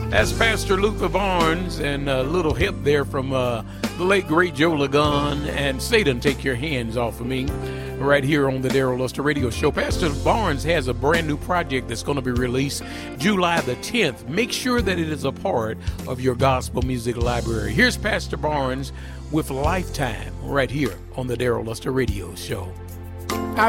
That's Pastor Luther Barnes and a little help there from the late, great Joe Lagun and Satan, Take Your Hands Off of Me, right here on the Daryl Luster Radio Show. Pastor Barnes has a brand new project that's going to be released July the 10th. Make sure that it is a part of your gospel music library. Here's Pastor Barnes with Lifetime right here on the Daryl Luster Radio Show.